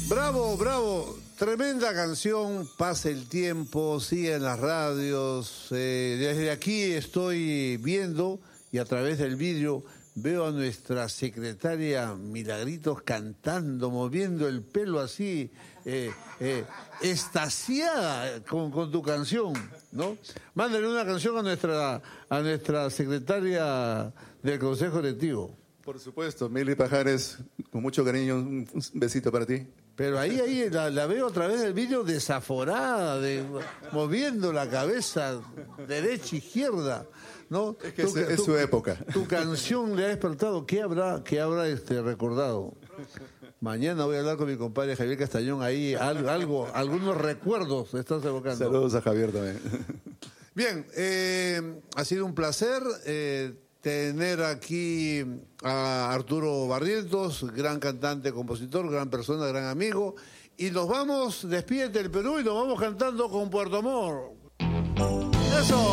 Bravo, bravo. Tremenda canción, pasa el tiempo, sigue en las radios. Desde aquí estoy viendo y a través del vidrio veo a nuestra secretaria Milagritos cantando, moviendo el pelo así, extasiada con tu canción, ¿no? Mándale una canción a nuestra secretaria del Consejo Directivo. Por supuesto, Mili Pajares, con mucho cariño, un besito para ti. Pero ahí la veo a través del vídeo desaforada, moviendo la cabeza derecha, izquierda, ¿no? Es que es su época. Tu canción le ha despertado. ¿Qué habrá recordado? Mañana voy a hablar con mi compadre Javier Castañón ahí, algunos recuerdos estás evocando. Saludos a Javier también. Bien, ha sido un placer tener aquí a Arturo Barrientos, gran cantante, compositor, gran persona, gran amigo. Y nos vamos, despídete del Perú y nos vamos cantando con Puerto Amor. ¡Eso!